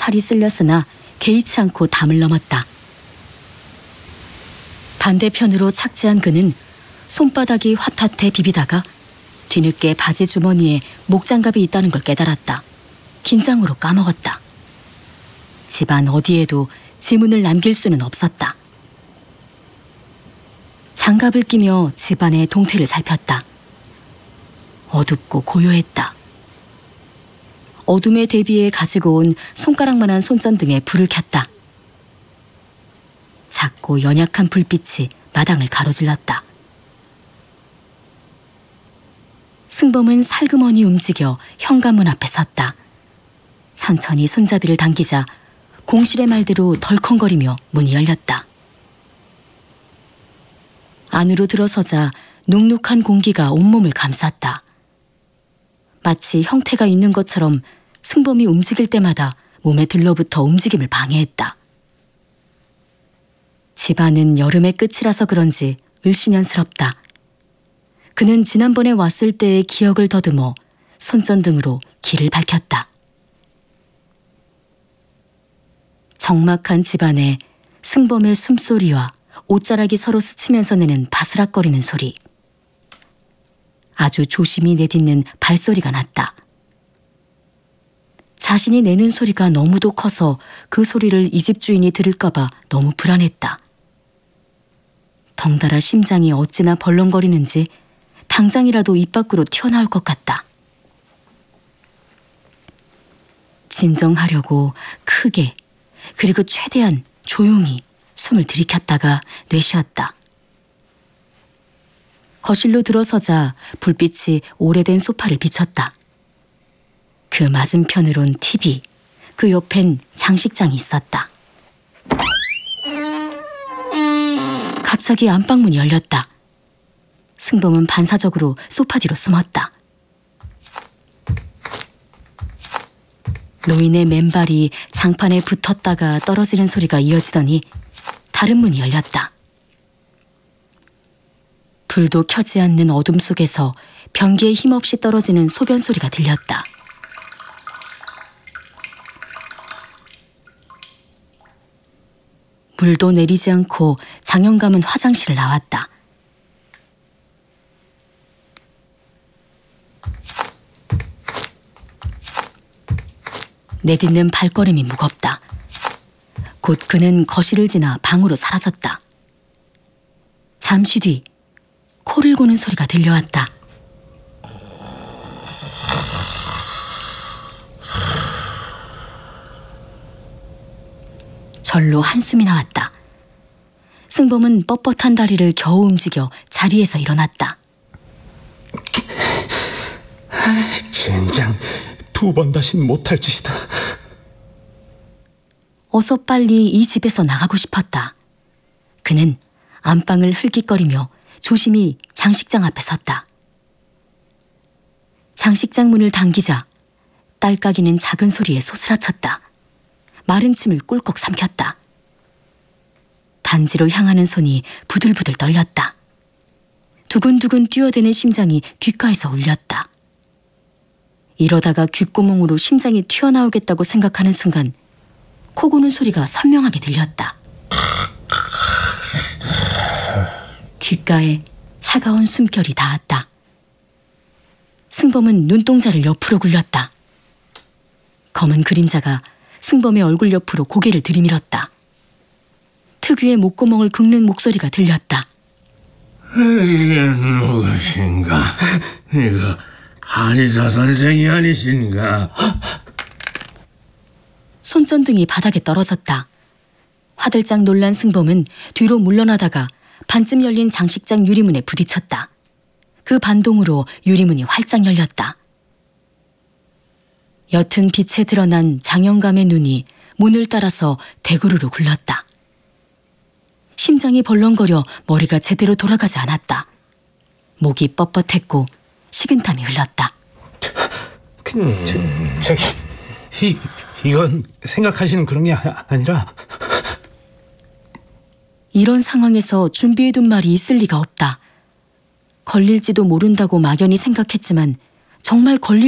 팔이 쓸렸으나 개의치 않고 담을 넘었다. 반대편으로 착지한 그는 손바닥이 화탓해 비비다가 뒤늦게 바지 주머니에 목장갑이 있다는 걸 깨달았다. 긴장으로 까먹었다. 집안 어디에도 지문을 남길 수는 없었다. 장갑을 끼며 집안의 동태를 살폈다. 어둡고 고요했다. 어둠에 대비해 가지고 온 손가락만한 손전등에 불을 켰다. 작고 연약한 불빛이 마당을 가로질렀다. 승범은 살그머니 움직여 현관문 앞에 섰다. 천천히 손잡이를 당기자 공실의 말대로 덜컹거리며 문이 열렸다. 안으로 들어서자 눅눅한 공기가 온몸을 감쌌다. 마치 형태가 있는 것처럼 승범이 움직일 때마다 몸에 들러붙어 움직임을 방해했다. 집안은 여름의 끝이라서 그런지 을씨년스럽다. 그는 지난번에 왔을 때의 기억을 더듬어 손전등으로 길을 밝혔다. 적막한 집안에 승범의 숨소리와 옷자락이 서로 스치면서 내는 바스락거리는 소리. 아주 조심히 내딛는 발소리가 났다. 자신이 내는 소리가 너무도 커서 그 소리를 이 집 주인이 들을까봐 너무 불안했다. 덩달아 심장이 어찌나 벌렁거리는지 당장이라도 입 밖으로 튀어나올 것 같다. 진정하려고 크게 그리고 최대한 조용히 숨을 들이켰다가 내쉬었다. 거실로 들어서자 불빛이 오래된 소파를 비췄다. 그 맞은편으론 TV, 그 옆엔 장식장이 있었다. 갑자기 안방문이 열렸다. 승범은 반사적으로 소파 뒤로 숨었다. 노인의 맨발이 장판에 붙었다가 떨어지는 소리가 이어지더니 다른 문이 열렸다. 불도 켜지 않는 어둠 속에서 변기에 힘없이 떨어지는 소변 소리가 들렸다. 물도 내리지 않고 장영감은 화장실을 나왔다. 내딛는 발걸음이 무겁다. 곧 그는 거실을 지나 방으로 사라졌다. 잠시 뒤 코를 고는 소리가 들려왔다. 절로 한숨이 나왔다. 승범은 뻣뻣한 다리를 겨우 움직여 자리에서 일어났다. 젠장, 2번 다신 못할 짓이다. 어서 빨리 이 집에서 나가고 싶었다. 그는 안방을 흘깃거리며 조심히 장식장 앞에 섰다. 장식장 문을 당기자 딸깍이는 작은 소리에 소스라쳤다. 마른 침을 꿀꺽 삼켰다. 단지로 향하는 손이 부들부들 떨렸다. 두근두근 뛰어대는 심장이 귓가에서 울렸다. 이러다가 귓구멍으로 심장이 튀어나오겠다고 생각하는 순간 코 고는 소리가 선명하게 들렸다. 귓가에 차가운 숨결이 닿았다. 승범은 눈동자를 옆으로 굴렸다. 검은 그림자가 승범의 얼굴 옆으로 고개를 들이밀었다. 특유의 목구멍을 긁는 목소리가 들렸다. 이게 누구신가? 이거 한의사 선생이 아니신가? 손전등이 바닥에 떨어졌다. 화들짝 놀란 승범은 뒤로 물러나다가 반쯤 열린 장식장 유리문에 부딪혔다. 그 반동으로 유리문이 활짝 열렸다. 옅은 빛에 드러난 장영감의 눈이 문을 따라서 대구르르 굴렀다. 심장이 벌렁거려 머리가 제대로 돌아가지 않았다. 목이 뻣뻣했고 식은땀이 흘렀다. 저기 이건 생각하시는 그런 게 아니라 이런 상황에서 준비해둔 말이 있을 리가 없다. 걸릴지도 모른다고 막연히 생각했지만 정말 걸릴